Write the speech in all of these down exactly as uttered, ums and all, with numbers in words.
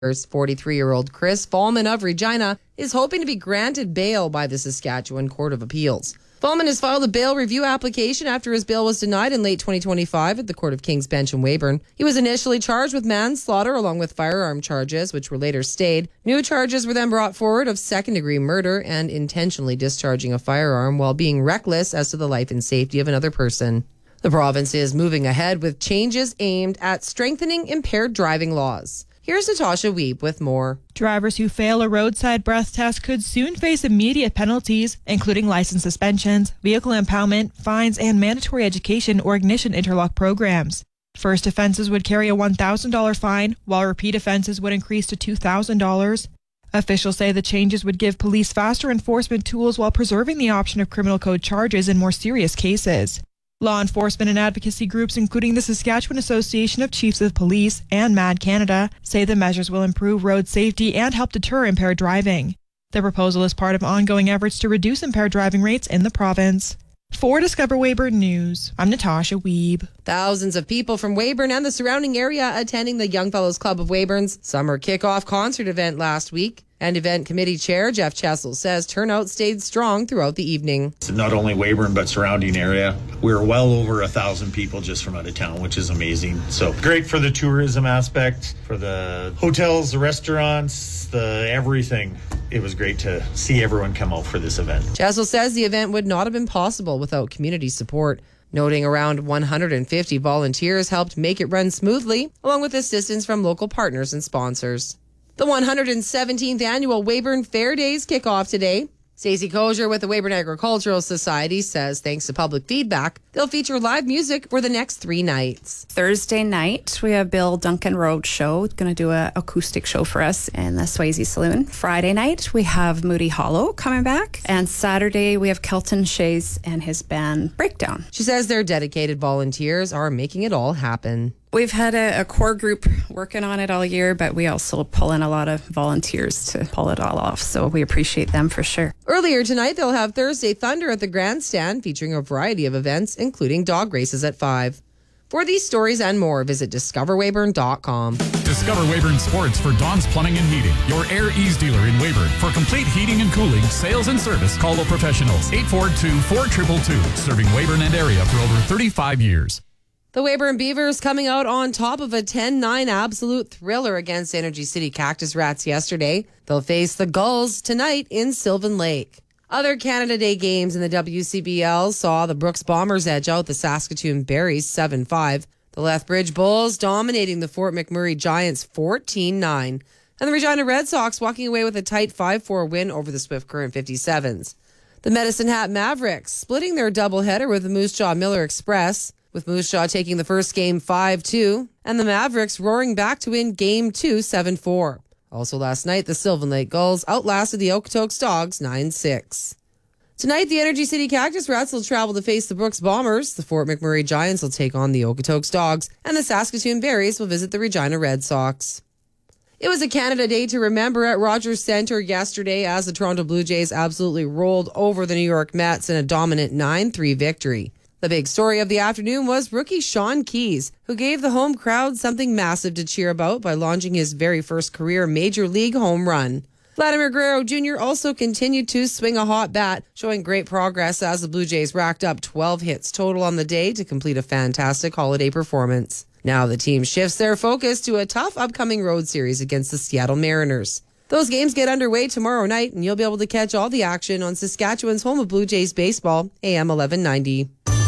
forty-three-year-old Chris Fallman of Regina is hoping to be granted bail by the Saskatchewan Court of Appeals. Fallman has filed a bail review application after his bail was denied in late twenty twenty-five at the Court of King's Bench in Weyburn. He was initially charged with manslaughter along with firearm charges, which were later stayed. New charges were then brought forward of second-degree murder and intentionally discharging a firearm while being reckless as to the life and safety of another person. The province is moving ahead with changes aimed at strengthening impaired driving laws. Here's Natasha Wiebe with more. Drivers who fail a roadside breath test could soon face immediate penalties, including license suspensions, vehicle impoundment, fines, and mandatory education or ignition interlock programs. First offenses would carry a one thousand dollars fine, while repeat offenses would increase to two thousand dollars. Officials say the changes would give police faster enforcement tools while preserving the option of criminal code charges in more serious cases. Law enforcement and advocacy groups, including the Saskatchewan Association of Chiefs of Police and MAD Canada, say the measures will improve road safety and help deter impaired driving. The proposal is part of ongoing efforts to reduce impaired driving rates in the province. For Discover Weyburn News, I'm Natasha Wiebe. Thousands of people from Weyburn and the surrounding area attending the Young Fellows Club of Weyburn's summer kickoff concert event last week. And event committee chair Jeff Chessel says turnout stayed strong throughout the evening. Not only Weyburn, but surrounding area. We were well over a thousand people just from out of town, which is amazing. So great for the tourism aspect, for the hotels, the restaurants, the everything. It was great to see everyone come out for this event. Chessel says the event would not have been possible without community support, noting around one hundred fifty volunteers helped make it run smoothly, along with assistance from local partners and sponsors. The one hundred seventeenth annual Weyburn Fair Days kick off today. Stacey Kozier with the Weyburn Agricultural Society says thanks to public feedback, they'll feature live music for the next three nights. Thursday night, we have Bill Duncan Road Show, going to do an acoustic show for us in the Swayze Saloon. Friday night, we have Moody Hollow coming back. And Saturday, we have Kelton Shays and his band Breakdown. She says their dedicated volunteers are making it all happen. We've had a, a core group working on it all year, but we also pull in a lot of volunteers to pull it all off. So we appreciate them for sure. Earlier tonight, they'll have Thursday Thunder at the Grandstand featuring a variety of events, including dog races at five. For these stories and more, visit discover weyburn dot com. Discover Weyburn Sports for Don's Plumbing and Heating, your Air Ease dealer in Weyburn. For complete heating and cooling, sales and service, call the professionals. eight four two, four two two two, serving Weyburn and area for over thirty-five years. The Weyburn Beavers coming out on top of a ten nine absolute thriller against Energy City Cactus Rats yesterday. They'll face the Gulls tonight in Sylvan Lake. Other Canada Day games in the W C B L saw the Brooks Bombers edge out the Saskatoon Berries seven five. The Lethbridge Bulls dominating the Fort McMurray Giants fourteen nine. And the Regina Red Sox walking away with a tight five four win over the Swift Current fifty-sevens. The Medicine Hat Mavericks splitting their doubleheader with the Moose Jaw Miller Express, with Moose Jaw taking the first game five two, and the Mavericks roaring back to win game two seven four. Also last night, the Sylvan Lake Gulls outlasted the Okotoks Dogs nine six. Tonight, the Energy City Cactus Rats will travel to face the Brooks Bombers, the Fort McMurray Giants will take on the Okotoks Dogs, and the Saskatoon Berries will visit the Regina Red Sox. It was a Canada Day to remember at Rogers Centre yesterday as the Toronto Blue Jays absolutely rolled over the New York Mets in a dominant nine three victory. The big story of the afternoon was rookie Sean Keys, who gave the home crowd something massive to cheer about by launching his very first career Major League home run. Vladimir Guerrero Junior also continued to swing a hot bat, showing great progress as the Blue Jays racked up twelve hits total on the day to complete a fantastic holiday performance. Now the team shifts their focus to a tough upcoming road series against the Seattle Mariners. Those games get underway tomorrow night, and you'll be able to catch all the action on Saskatchewan's home of Blue Jays baseball, A M eleven ninety.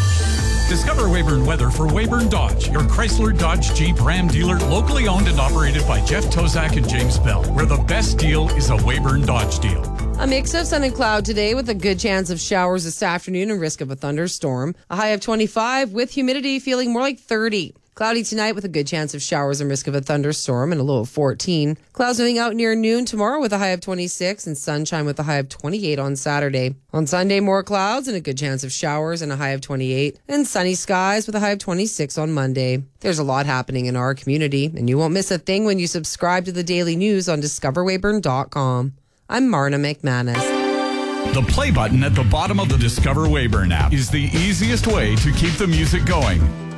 Discover Weyburn weather for Weyburn Dodge, your Chrysler Dodge Jeep Ram dealer, locally owned and operated by Jeff Tozak and James Bell, where the best deal is a Weyburn Dodge deal. A mix of sun and cloud today with a good chance of showers this afternoon and risk of a thunderstorm. A high of twenty-five with humidity feeling more like thirty. Cloudy tonight with a good chance of showers and risk of a thunderstorm and a low of fourteen. Clouds moving out near noon tomorrow with a high of twenty-six and sunshine with a high of twenty-eight on Saturday. On Sunday, more clouds and a good chance of showers and a high of twenty-eight. And sunny skies with a high of twenty-six on Monday. There's a lot happening in our community, and you won't miss a thing when you subscribe to the daily news on discover weyburn dot com. I'm Marna McManus. The play button at the bottom of the Discover Weyburn app is the easiest way to keep the music going.